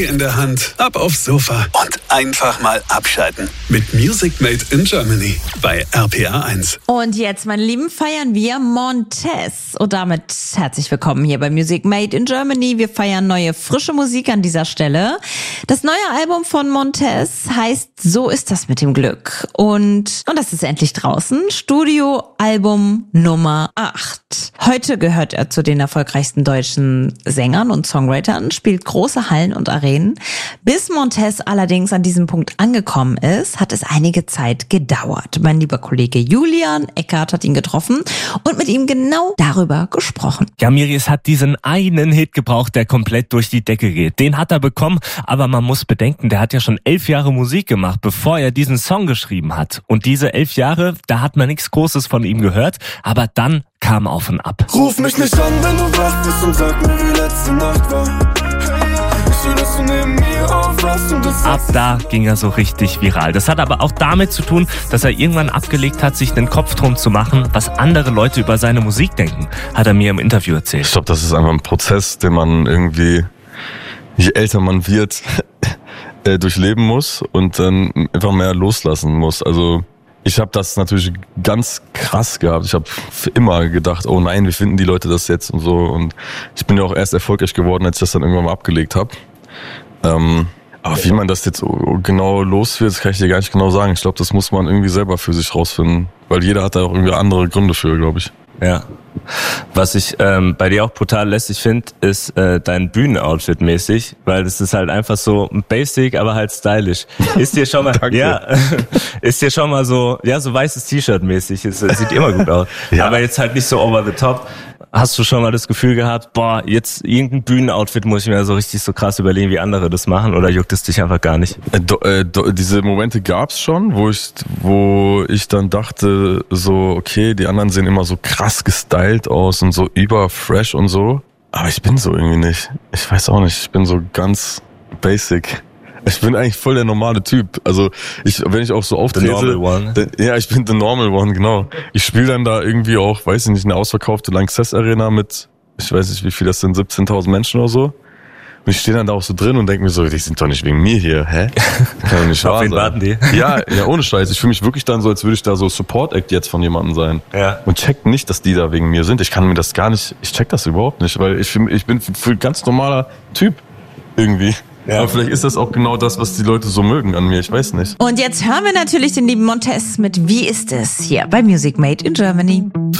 in der Hand, ab aufs Sofa und einfach mal abschalten. Mit Music Made in Germany bei RPA 1. Und jetzt, meine Lieben, feiern wir Montez. Und damit herzlich willkommen hier bei Music Made in Germany. Wir feiern neue, frische Musik an dieser Stelle. Das neue Album von Montez heißt So ist das mit dem Glück. Und das ist endlich draußen. Studioalbum Nummer 8. Heute gehört er zu den erfolgreichsten deutschen Sängern und Songwritern, spielt große Hallen und Arenen. Bis Montez allerdings an diesem Punkt angekommen ist, hat es einige Zeit gedauert. Mein lieber Kollege Julian Eckert hat ihn getroffen und mit ihm genau darüber gesprochen. Ja, Miri, es hat diesen einen Hit gebraucht, der komplett durch die Decke geht. Den hat er bekommen, aber man muss bedenken, der hat ja schon 11 Jahre Musik gemacht, bevor er diesen Song geschrieben hat. Und diese 11 Jahre, da hat man nichts Großes von ihm gehört, aber dann kam Auf und Ab. Ruf mich nicht an, wenn du wach bist und sag mir, wie letzte Nacht war. Ich will, dass du neben mir aufwachst und das Ab da ging er so richtig viral. Das hat aber auch damit zu tun, dass er irgendwann abgelegt hat, sich den Kopf drum zu machen, was andere Leute über seine Musik denken, hat er mir im Interview erzählt. Ich glaube, das ist einfach ein Prozess, den man irgendwie, je älter man wird, durchleben muss und dann einfach mehr loslassen muss. Also ich habe das natürlich ganz krass gehabt. Ich habe immer gedacht, oh nein, wie finden die Leute das jetzt und so. Und ich bin ja auch erst erfolgreich geworden, als ich das dann irgendwann mal abgelegt habe. Aber wie man das jetzt genau los wird, das kann ich dir gar nicht genau sagen. Ich glaube, das muss man irgendwie selber für sich rausfinden. Weil jeder hat da auch irgendwie andere Gründe für, glaube ich. Ja. Was ich bei dir auch brutal lässig finde, ist dein Bühnenoutfit mäßig, weil das ist halt einfach so basic, aber halt stylisch. Ist dir schon mal, ja, ist dir schon mal so, ja, so weißes T-Shirt mäßig, sieht immer gut aus. Ja. Aber jetzt halt nicht so over the top. Hast du schon mal das Gefühl gehabt, boah, jetzt irgendein Bühnenoutfit muss ich mir so richtig so krass überlegen, wie andere das machen, oder juckt es dich einfach gar nicht? Diese Momente gab's schon, wo ich dann dachte, so, okay, die anderen sehen immer so krass gestylt aus und so überfresh und so. Aber ich bin so irgendwie nicht. Ich weiß auch nicht, ich bin so ganz basic. Ich bin eigentlich voll der normale Typ. Also wenn ich auch so auftrete, the normal one. Ja, ich bin the normal one, genau. Ich spiele dann da irgendwie auch, weiß ich nicht, eine ausverkaufte Lanxess Arena mit, ich weiß nicht, wie viel das sind, 17.000 Menschen oder so. Und ich stehe dann da auch so drin und denke mir so, die sind doch nicht wegen mir hier, hä? Kann doch nicht wahr sein. Auf wen warten die? Ja, ohne Scheiß. Ich fühle mich wirklich dann so, als würde ich da so Support-Act jetzt von jemandem sein. Ja. Und check nicht, dass die da wegen mir sind. Ich kann mir das gar nicht, ich check das überhaupt nicht, weil ich bin für ein ganz normaler Typ irgendwie. Ja. Aber vielleicht ist das auch genau das, was die Leute so mögen an mir, ich weiß nicht. Und jetzt hören wir natürlich den lieben Montez mit Wie ist es hier bei Music Made in Germany.